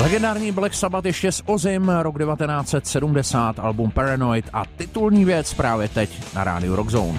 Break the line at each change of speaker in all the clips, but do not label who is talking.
Legendární Black Sabbath ještě s Ozim, rok 1970, album Paranoid a titulní věc právě teď na rádiu Rock Zone.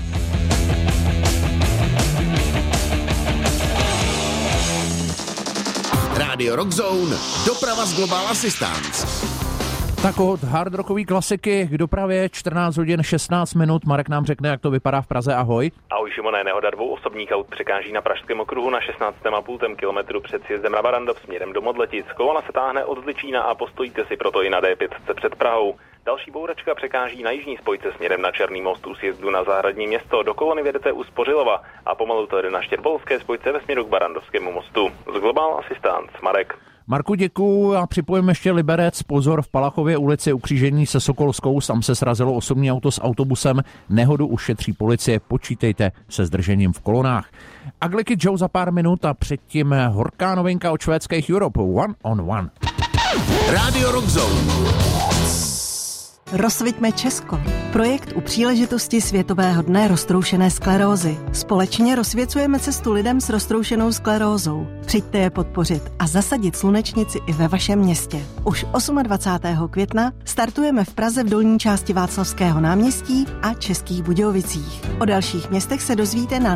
Rádio Rock Zone, doprava z Global Assistance.
Tak od hard rockové klasiky k dopravě 14 hodin 16 minut. Marek nám řekne, jak to vypadá v Praze. Ahoj.
Ahoj Šimone, nehoda dvou osobních aut překáží na Pražském okruhu na 16,5 kilometru před sjezdem na Barrandov směrem do Modletic. Kolona se táhne od Zličína a postojíte si proto i na D5 před Prahou. Další bouračka překáží na jižní spojce směrem na Černý most u sjezdu na Zahradní město. Do kolony vedete u Spořilova a pomalu to jde na Štěrbolské spojce ve směru k Barrandovskému mostu. Z Global Assistance, Marek.
Marku, děkuju a připojím ještě Liberec. Pozor, v Palachově ulici ukřížení se Sokolskou, tam se srazilo osobní auto s autobusem. Nehodu ušetří policie, počítejte se zdržením v kolonách. Agliky Joe za pár minut a předtím horká novinka od švédských Europe, One on One.
Rádio Rock Zone.
Rozsviťme Česko. Projekt u příležitosti Světového dne roztroušené sklerózy. Společně rozsvěcujeme cestu lidem s roztroušenou sklerózou. Přijďte je podpořit a zasadit slunečnici i ve vašem městě. Už 28. května startujeme v Praze v dolní části Václavského náměstí a Českých Budějovicích. O dalších městech se dozvíte na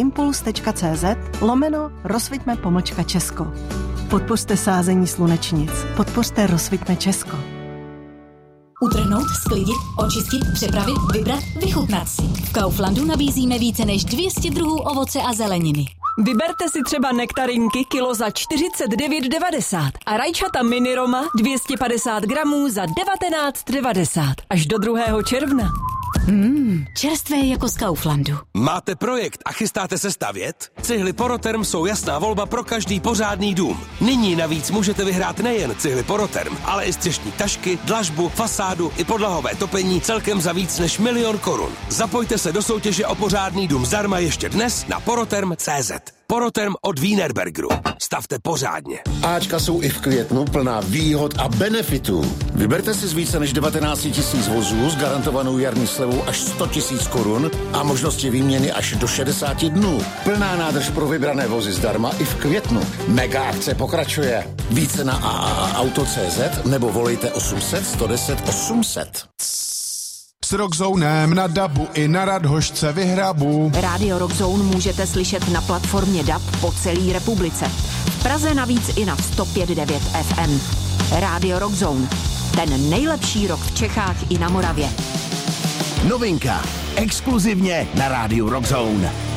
nfimpuls.cz/rozsviťme-Česko. Podpořte sázení slunečnic. Podpořte Rozsviťme Česko.
Utrhnout, sklidit, očistit, připravit, vybrat, vychutnat si. V Kauflandu nabízíme více než 200 druhů ovoce a zeleniny.
Vyberte si třeba nektarinky kilo za 49,90 a rajčata mini Roma 250 gramů za 19,90 až do 2. června.
Čerstvé jako z Kauflandu.
Máte projekt a chystáte se stavět? Cihly Poroterm jsou jasná volba pro každý pořádný dům. Nyní navíc můžete vyhrát nejen cihly Poroterm, ale i střešní tašky, dlažbu, fasádu i podlahové topení celkem za víc než 1 000 000 korun. Zapojte se do soutěže o pořádný dům zdarma ještě dnes na poroterm.cz. Poroterm od Wienerbergeru. Stavte pořádně.
Ačka jsou i v květnu plná výhod a benefitů. Vyberte si z více než 19 000 vozů s garantovanou jarní slevou až 100 000 korun a možnosti výměny až do 60 dnů. Plná nádrž pro vybrané vozy zdarma i v květnu. Mega akce pokračuje. Více na AAAauto.cz nebo volejte 800 110 800.
S Rockzonem na Dabu i na Radhošce vyhrabu.
Rádio Rockzone můžete slyšet na platformě DAB po celé republice. V Praze navíc i na 105.9 FM. Rádio Rockzone. Ten nejlepší rock v Čechách i na Moravě.
Novinka. Exkluzivně na Rádiu Rock Zone.